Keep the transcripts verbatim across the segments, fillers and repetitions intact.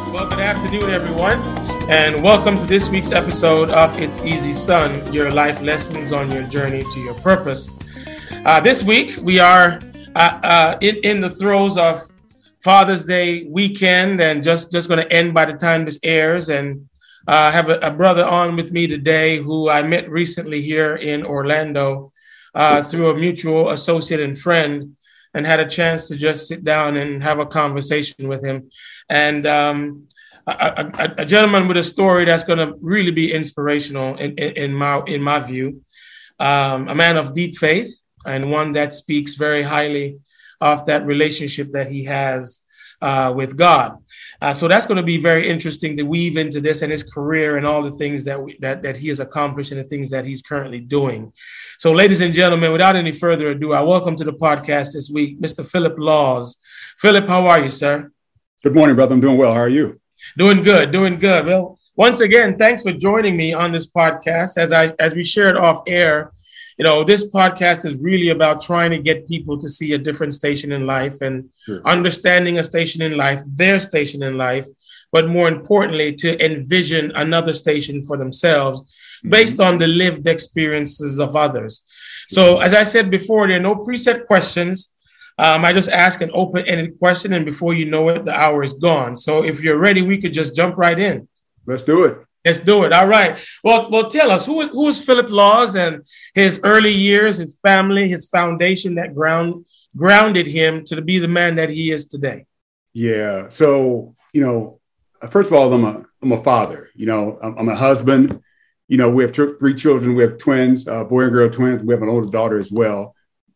Well, good afternoon, everyone, and welcome to this week's episode of It's Easy Son, your life lessons on your journey to your purpose. Uh, this week, we are uh, uh, in, in the throes of Father's Day weekend and just, just going to end by the time this airs. And I uh, have a, a brother on with me today who I met recently here in Orlando uh, through a mutual associate and friend, and had a chance to just sit down and have a conversation with him. And um, a, a, a gentleman with a story that's going to really be inspirational in, in, in my in my view. Um, a man of deep faith and one that speaks very highly of that relationship that he has uh, with God. Uh, so that's going to be very interesting to weave into this and his career and all the things that, we, that that he has accomplished and the things that he's currently doing. So, ladies and gentlemen, without any further ado, I welcome to the podcast this week, Mister Philip Laws. Philip, how are you, sir? Good morning, brother. I'm doing well. How are you? Doing good, doing good. Well, once again, thanks for joining me on this podcast. As I as we shared off air, you know, this podcast is really about trying to get people to see a different station in life and sure. understanding a station in life, their station in life, but more importantly, to envision another station for themselves based mm-hmm. on the lived experiences of others. So, as I said before, there are no preset questions. Um, I just ask an open-ended question, and before you know it, the hour is gone. So if you're ready, we could just jump right in. Let's do it. Let's do it. All right. Well, well, tell us, who is who is Philip Laws and his early years, his family, his foundation that ground grounded him to be the man that he is today? Yeah. So, you know, first of all, I'm a I'm a father. You know, I'm, I'm a husband. You know, we have t- three children. We have twins, uh, boy and girl twins. We have an older daughter as well.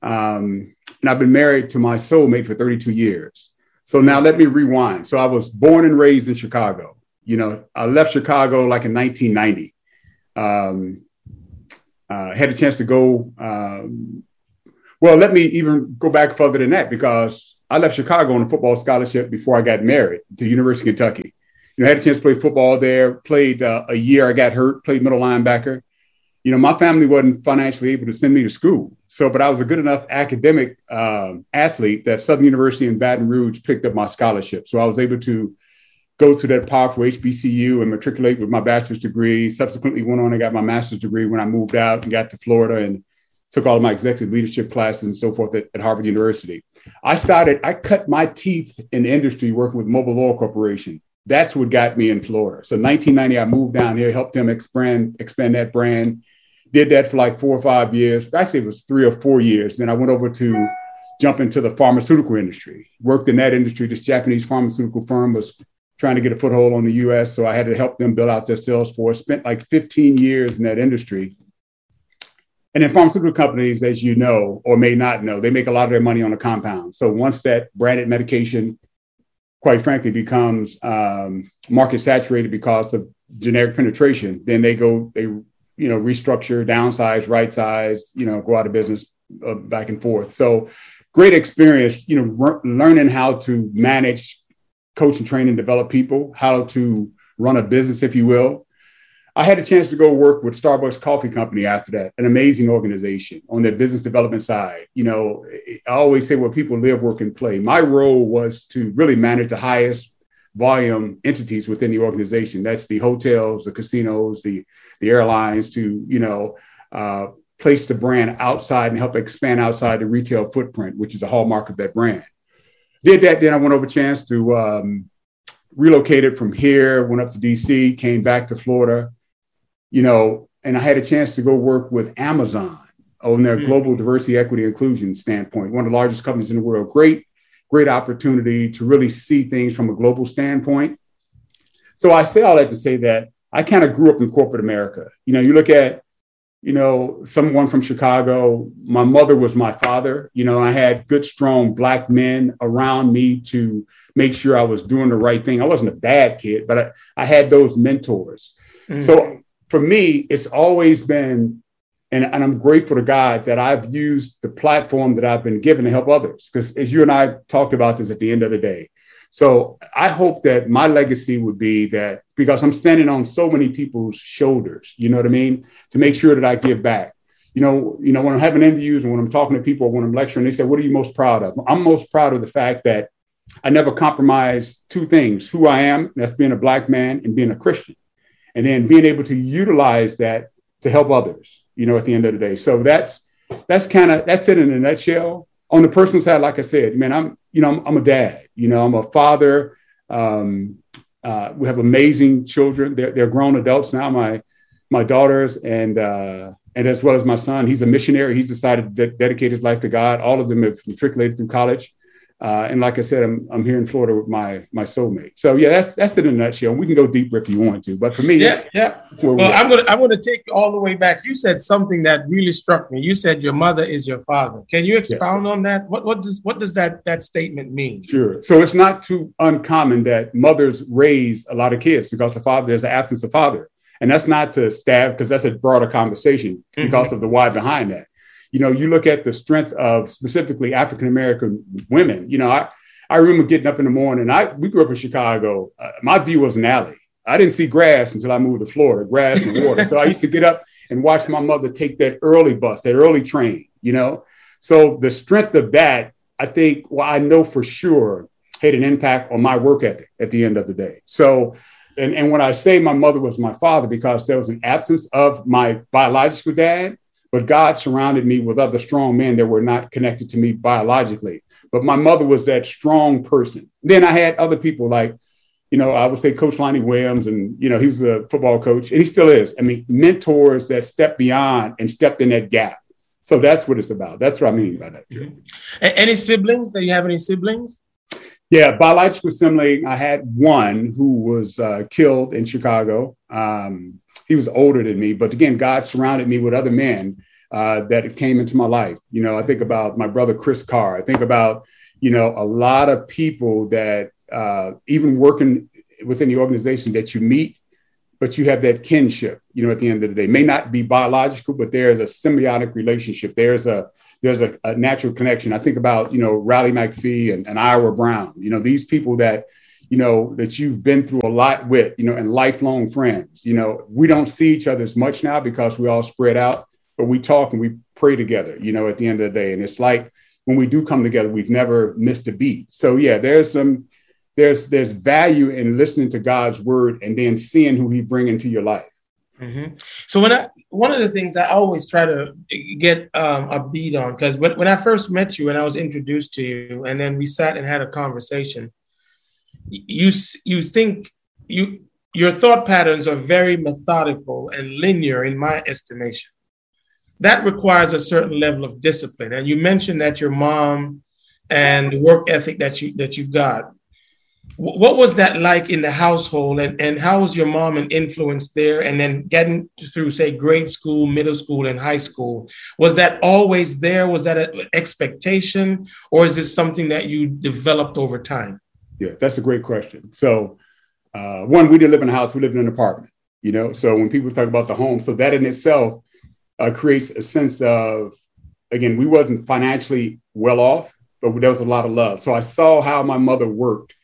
Um, and I've been married to my soulmate for thirty-two years. So now let me rewind. So I was born and raised in Chicago. You know, I left Chicago like in nineteen ninety. Um, uh, had a chance to go. Um, well, let me even go back further than that, because I left Chicago on a football scholarship before I got married to University of Kentucky. You know, I had a chance to play football there, played uh, a year. I got hurt, played middle linebacker. You know, my family wasn't financially able to send me to school. So, but I was a good enough academic uh, athlete that Southern University in Baton Rouge picked up my scholarship. So I was able to go to that powerful H B C U and matriculate with my bachelor's degree. Subsequently went on and got my master's degree when I moved out and got to Florida and took all of my executive leadership classes and so forth at, at Harvard University. I started, I cut my teeth in the industry working with Mobil Oil Corporation. That's what got me in Florida. So nineteen ninety, I moved down here, helped them expand, expand that brand. Did that for like four or five years. Actually, it was three or four years. Then I went over to jump into the pharmaceutical industry, worked in that industry. This Japanese pharmaceutical firm was trying to get a foothold on the U S. So I had to help them build out their sales force, spent like fifteen years in that industry. And then pharmaceutical companies, as you know, or may not know, they make a lot of their money on the compound. So once that branded medication, quite frankly, becomes um, market saturated because of generic penetration, then they go, they you know, restructure, downsize, right size, you know, go out of business, uh, back and forth. So great experience, you know, re- learning how to manage, coach and train and develop people, how to run a business, if you will. I had a chance to go work with Starbucks Coffee Company after that, an amazing organization on their business development side. You know, I always say where people live, work, and play. My role was to really manage the highest volume entities within the organization. That's the hotels, the casinos, the the airlines, to, you know, uh, place the brand outside and help expand outside the retail footprint, which is a hallmark of that brand. Did that. Then I went over a chance to um, relocate it from here, went up to D C, came back to Florida, you know, and I had a chance to go work with Amazon on their mm-hmm. global diversity, equity, inclusion standpoint, one of the largest companies in the world. Great, great opportunity to really see things from a global standpoint. So I say all that to say that I kind of grew up in corporate America. You know, you look at, you know, someone from Chicago, my mother was my father. You know, I had good, strong Black men around me to make sure I was doing the right thing. I wasn't a bad kid, but I, I had those mentors. Mm-hmm. So for me, it's always been, and, and I'm grateful to God that I've used the platform that I've been given to help others. Because as you and I talked about this at the end of the day, so I hope that my legacy would be that, because I'm standing on so many people's shoulders, you know what I mean, to make sure that I give back. You know, you know, when I'm having interviews and when I'm talking to people, when I'm lecturing, they say, what are you most proud of? I'm most proud of the fact that I never compromised two things: who I am, that's being a Black man, and being a Christian, and then being able to utilize that to help others, you know, at the end of the day. So that's that's kind of that's it in a nutshell. On the personal side, like I said, man, I'm you know I'm, I'm a dad, you know, I'm a father. Um, uh, we have amazing children. They're, they're grown adults now. My my daughters and uh, and as well as my son. He's a missionary. He's decided to de- dedicate his life to God. All of them have matriculated through college. Uh, and like I said, I'm I'm here in Florida with my my soulmate. So yeah, that's that's it in a nutshell. We can go deeper if you want to, but for me, yeah, yeah. Well, I'm gonna I'm gonna take you all the way back. You said something that really struck me. You said your mother is your father. Can you expound yeah. on that? What what does what does that that statement mean? Sure. So it's not too uncommon that mothers raise a lot of kids because the father there's an absence of father, and that's not to stab because that's a broader conversation mm-hmm. because of the why behind that. You know, you look at the strength of specifically African-American women. You know, I, I remember getting up in the morning. I we grew up in Chicago. Uh, my view was an alley. I didn't see grass until I moved to Florida, grass and water. So I used to get up and watch my mother take that early bus, that early train, you know. So the strength of that, I think, well, I know for sure had an impact on my work ethic at the end of the day. So, and, and when I say my mother was my father, because there was an absence of my biological dad, but God surrounded me with other strong men that were not connected to me biologically. But my mother was that strong person. Then I had other people like, you know, I would say Coach Lonnie Williams, and, you know, he was the football coach, and he still is. I mean, mentors that stepped beyond and stepped in that gap. So that's what it's about. That's what I mean by that. Mm-hmm. Any siblings? Do you have any siblings? Yeah, biological sibling. I had one who was uh, killed in Chicago. Um, He was older than me, but again, God surrounded me with other men uh, that came into my life. You know, I think about my brother, Chris Carr. I think about, you know, a lot of people that uh, even working within the organization that you meet, but you have that kinship, you know, at the end of the day, may not be biological, but there's a symbiotic relationship. There's a there's a, a natural connection. I think about, you know, Riley McPhee and, and Ira Brown, you know, these people that, you know, that you've been through a lot with, you know, and lifelong friends. You know, we don't see each other as much now because we all spread out, but we talk and we pray together, you know, at the end of the day. And it's like when we do come together, we've never missed a beat. So, yeah, there's some there's there's value in listening to God's word and then seeing who he bring into your life. Mm-hmm. So when I one of the things I always try to get um, a beat on, because when, when I first met you and I was introduced to you and then we sat and had a conversation, you you think you your thought patterns are very methodical and linear in my estimation. That requires a certain level of discipline. And you mentioned that your mom and the work ethic that you that you got. W- what was that like in the household, and, and how was your mom an influence there? And then getting through, say, grade school, middle school, and high school, was that always there? Was that an expectation, or is this something that you developed over time? Yeah, that's a great question. So, uh, one, we didn't live in a house; we lived in an apartment. You know, so when people talk about the home, so that in itself uh, creates a sense of, again, we wasn't financially well off, but there was a lot of love. So I saw how my mother worked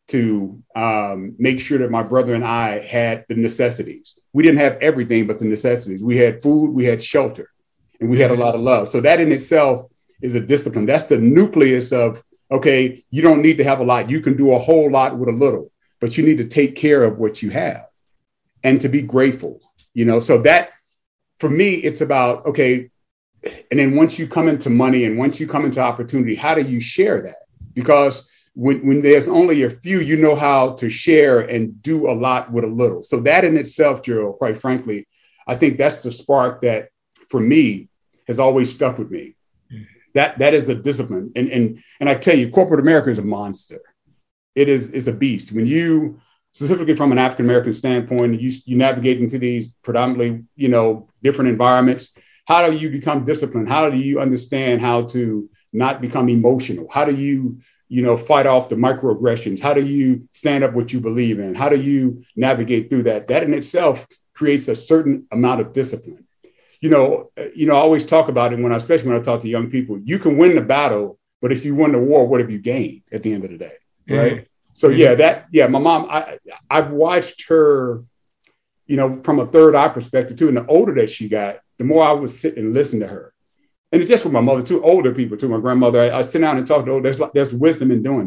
to um, make sure that my brother and I had the necessities. We didn't have everything, but the necessities. We had food, we had shelter, and we had a lot of love. So that in itself is a discipline. That's the nucleus of, okay, you don't need to have a lot. You can do a whole lot with a little, but you need to take care of what you have and to be grateful, you know? So that, for me, it's about, okay, and then once you come into money and once you come into opportunity, how do you share that? Because when, when there's only a few, you know how to share and do a lot with a little. So that in itself, Gerald, quite frankly, I think that's the spark that, for me, has always stuck with me. That that is a discipline. And, and, and I tell you, corporate America is a monster. It is, is a beast. When you, specifically from an African-American standpoint, you, you navigate into these predominantly, you know, different environments. How do you become disciplined? How do you understand how to not become emotional? How do you, you know, fight off the microaggressions? How do you stand up what you believe in? How do you navigate through that? That in itself creates a certain amount of discipline. You know, you know, I always talk about it when I, especially when I talk to young people, you can win the battle, but if you win the war, what have you gained at the end of the day? Right. Mm-hmm. So, yeah, that, yeah, my mom, I, I've watched her, you know, from a third eye perspective too. And the older that she got, the more I would sit and listen to her. And it's just with my mother too, older people too, my grandmother, I, I sit down and talk to her. There's, there's wisdom in doing that.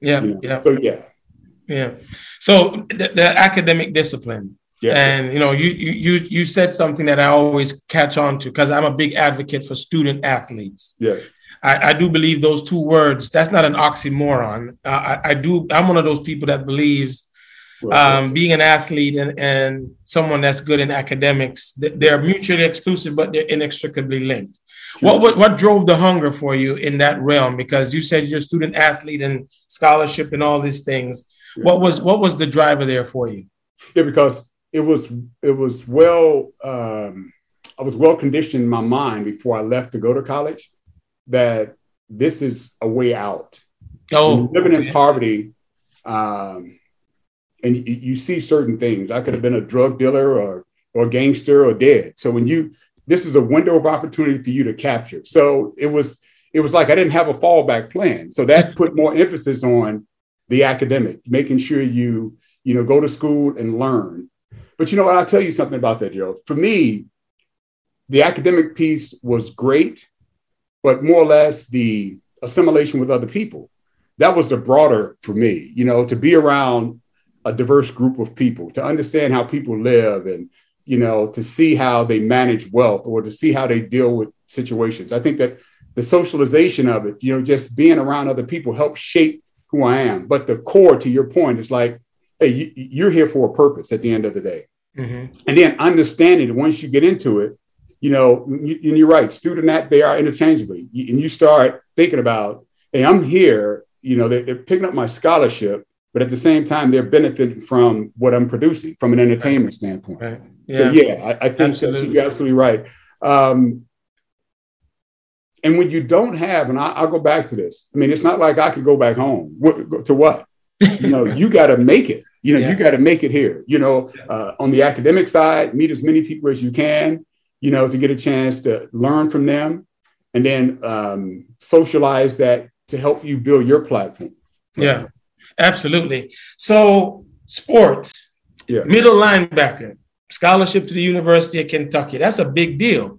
Yeah. You know? Yeah. So yeah. Yeah. So the, the academic discipline. Yeah. And you know, you you you you said something that I always catch on to because I'm a big advocate for student athletes. Yeah. I, I do believe those two words. That's not an oxymoron. Uh, I, I do. I'm one of those people that believes um, being an athlete and, and someone that's good in academics, they're mutually exclusive, but they're inextricably linked. What, what what drove the hunger for you in that realm? Because you said you're a student athlete and scholarship and all these things. Yeah. What was what was the driver there for you? Yeah, because it was it was well um, I was well conditioned in my mind before I left to go to college that this is a way out. Oh, living okay. in poverty, um, and you, you see certain things. I could have been a drug dealer or or gangster or dead. So when you this is a window of opportunity for you to capture. So it was it was like I didn't have a fallback plan. So that put more emphasis on the academic, making sure you you know go to school and learn. But you know what? I'll tell you something about that, Joe. For me, the academic piece was great, but more or less the assimilation with other people. That was the broader for me, you know, to be around a diverse group of people, to understand how people live and, you know, to see how they manage wealth or to see how they deal with situations. I think that the socialization of it, you know, just being around other people helps shape who I am. But the core, to your point, is like, hey, you, you're here for a purpose at the end of the day. Mm-hmm. And then understanding that once you get into it, you know, you, and you're right, student act, they are interchangeably. You, and you start thinking about, hey, I'm here, you know, they're, they're picking up my scholarship, but at the same time, they're benefiting from what I'm producing from an entertainment right. standpoint. Right. Yeah. So, yeah, I, I think that you're absolutely right. Um, and when you don't have, and I, I'll go back to this, I mean, it's not like I could go back home. What, to what? You know, you got to make it. You know, yeah. you got to make it here, you know, uh, on the academic side, meet as many people as you can, you know, to get a chance to learn from them and then um, socialize that to help you build your platform. Yeah, absolutely. So sports, yeah. middle linebacker, scholarship to the University of Kentucky. That's a big deal.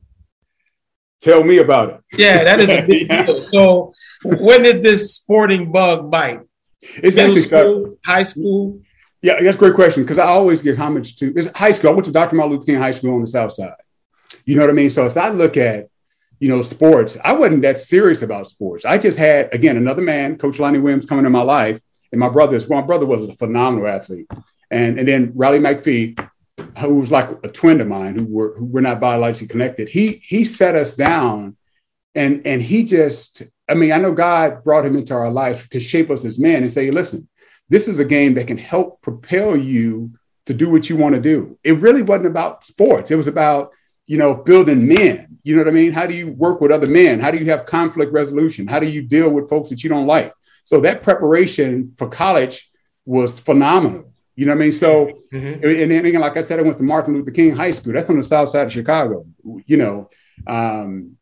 Tell me about it. Yeah, that is a big yeah. deal. So when did this sporting bug bite? It's Middle actually school, high school? Yeah, that's a great question because I always give homage to it's high school. I went to Doctor Martin Luther King High School on the South Side. You know what I mean? So as I look at, you know, sports, I wasn't that serious about sports. I just had, again, another man, Coach Lonnie Williams, coming in my life. And my brother's, well, my brother was a phenomenal athlete. And, and then Riley McPhee, who was like a twin of mine, who were who were not biologically connected. He he set us down and, and he just, I mean, I know God brought him into our life to shape us as men and say, listen, this is a game that can help propel you to do what you want to do. It really wasn't about sports. It was about, you know, building men. You know what I mean? How do you work with other men? How do you have conflict resolution? How do you deal with folks that you don't like? So that preparation for college was phenomenal. You know what I mean? So, mm-hmm. and then again, like I said, I went to Martin Luther King High School. That's on the south side of Chicago. You know, um,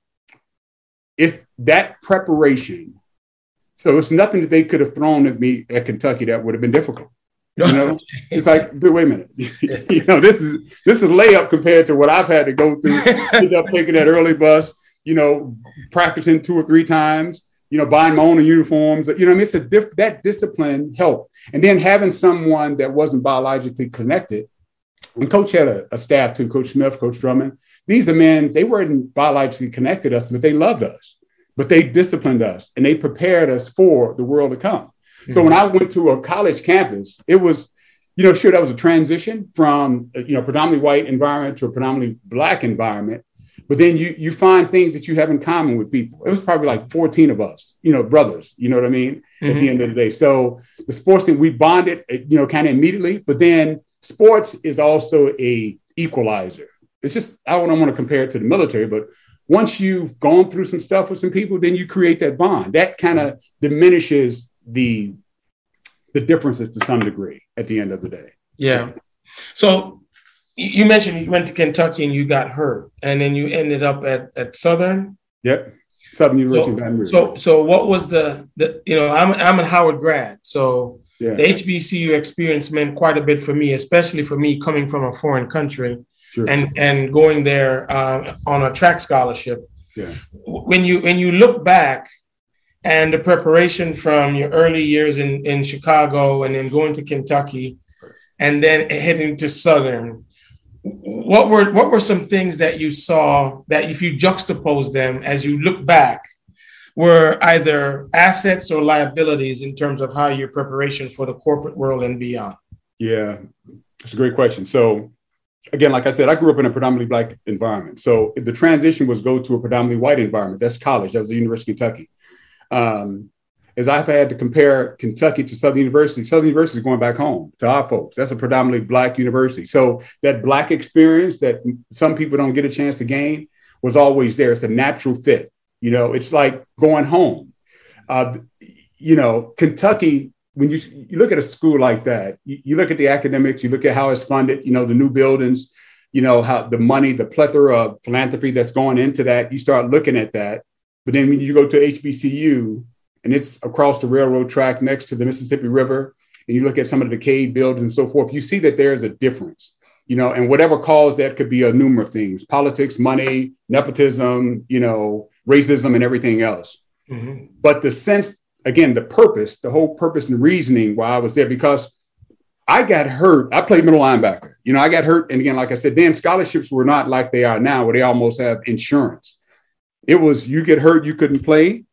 it's that preparation. So it's nothing that they could have thrown at me at Kentucky that would have been difficult. You know, it's like, wait a minute, you know, this is this is a layup compared to what I've had to go through. End up taking that early bus, you know, practicing two or three times, you know, buying my own uniforms. You know, I mean, it's a diff- that discipline helped. And then having someone that wasn't biologically connected. And Coach had a, a staff too, Coach Smith, Coach Drummond. These are men, they weren't biologically connected to us, but they loved us. But they disciplined us and they prepared us for the world to come. Mm-hmm. So when I went to a college campus, it was, you know, sure, that was a transition from, you know, predominantly white environment to a predominantly Black environment. But then you you find things that you have in common with people. It was probably like fourteen of us, you know, brothers, you know what I mean? Mm-hmm. At the end of the day. So the sports thing, we bonded, you know, kind of immediately. But then sports is also a equalizer. It's just, I don't want to compare it to the military, but once you've gone through some stuff with some people, then you create that bond. That kind of diminishes the the differences to some degree at the end of the day. Yeah. So you mentioned you went to Kentucky and you got hurt, and then you ended up at, at Southern. Yep. Southern University. So, so, so what was the, the you know, I'm, I'm a Howard grad. So yeah. The H B C U experience meant quite a bit for me, especially for me coming from a foreign country. Sure. And and going there uh, on a track scholarship. Yeah. When you when you look back, and the preparation from your early years in, in Chicago and then going to Kentucky and then heading to Southern, what were what were some things that you saw that if you juxtapose them as you look back were either assets or liabilities in terms of how your preparation for the corporate world and beyond? Yeah, that's a great question. So again, like I said, I grew up in a predominantly Black environment. So the transition was go to a predominantly white environment. That's college. That was the University of Kentucky. Um, as I've had to compare Kentucky to Southern University, Southern University is going back home to our folks. That's a predominantly Black university. So that Black experience that some people don't get a chance to gain was always there. It's a natural fit. You know, it's like going home. Uh, you know, Kentucky, when you, you look at a school like that, you, you look at the academics, you look at how it's funded, you know, the new buildings, you know, how the money, the plethora of philanthropy that's going into that, you start looking at that. But then when you go to H B C U and it's across the railroad track next to the Mississippi River, and you look at some of the decayed buildings and so forth, you see that there's a difference, you know, and whatever cause that could be a number of things, politics, money, nepotism, you know, racism and everything else. Mm-hmm. But the sense, again, the purpose, the whole purpose and reasoning why I was there, because I got hurt. I played middle linebacker. You know, I got hurt. And again, like I said, then scholarships were not like they are now, where they almost have insurance. It was, you get hurt, you couldn't play,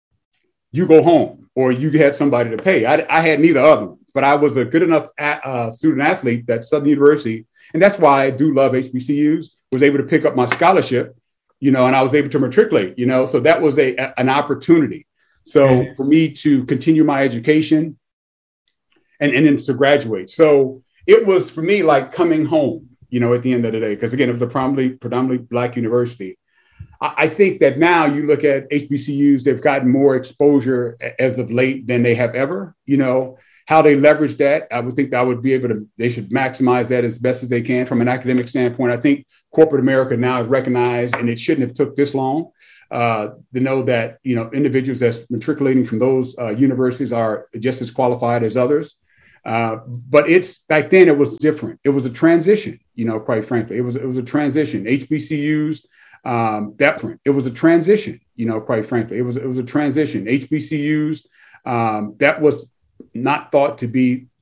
you go home, or you had somebody to pay. I, I had neither of them, but I was a good enough a, uh, student athlete that Southern University, and that's why I do love H B C Us, was able to pick up my scholarship, you know, and I was able to matriculate, you know, so that was a, a an opportunity. So for me to continue my education and, and then to graduate. So it was for me like coming home, you know, at the end of the day, because again, it was a predominantly, predominantly Black university. I, I think that now you look at H B C Us, they've gotten more exposure as of late than they have ever, you know, how they leverage that. I would think that I would be able to, they should maximize that as best as they can from an academic standpoint. I think corporate America now is recognized, and it shouldn't have took this long. Uh, to know that, you know, individuals that's matriculating from those uh, universities are just as qualified as others. Uh, but it's back then it was different. It was a transition, you know, quite frankly, it was it was a transition. H B C Us, um, that it was a transition, you know, quite frankly, it was it was a transition. H B C Us, um, that was not thought to be